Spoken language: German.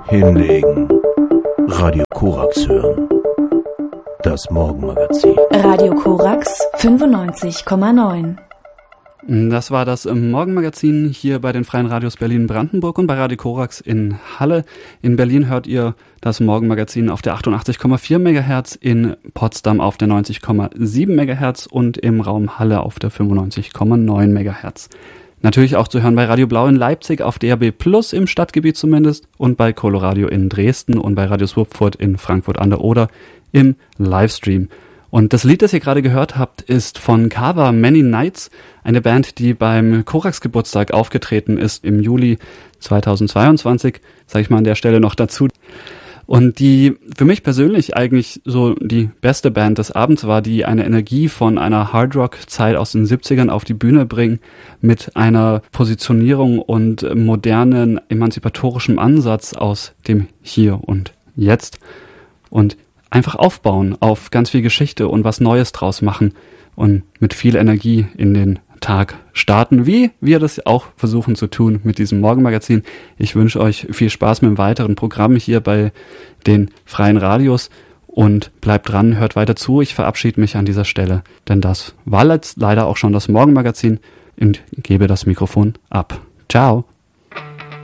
Hinlegen. Radio Korax hören. Das Morgenmagazin. Radio Korax 95,9. Das war das Morgenmagazin hier bei den Freien Radios Berlin-Brandenburg und bei Radio Korax in Halle. In Berlin hört ihr das Morgenmagazin auf der 88,4 MHz, in Potsdam auf der 90,7 MHz und im Raum Halle auf der 95,9 MHz. Natürlich auch zu hören bei Radio Blau in Leipzig auf DAB Plus im Stadtgebiet zumindest und bei Coloradio in Dresden und bei Radio Swupfurt in Frankfurt an der Oder im Livestream. Und das Lied, das ihr gerade gehört habt, ist von Kava Many Nights, eine Band, die beim Korax-Geburtstag aufgetreten ist im Juli 2022, sage ich mal an der Stelle noch dazu. Und die für mich persönlich eigentlich so die beste Band des Abends war, die eine Energie von einer Hardrock-Zeit aus den 70ern auf die Bühne bringen, mit einer Positionierung und modernen, emanzipatorischem Ansatz aus dem Hier und Jetzt. Und einfach aufbauen auf ganz viel Geschichte und was Neues draus machen und mit viel Energie in den Tag starten, wie wir das auch versuchen zu tun mit diesem Morgenmagazin. Ich wünsche euch viel Spaß mit dem weiteren Programm hier bei den Freien Radios und bleibt dran, hört weiter zu. Ich verabschiede mich an dieser Stelle, denn das war jetzt leider auch schon das Morgenmagazin und gebe das Mikrofon ab. Ciao!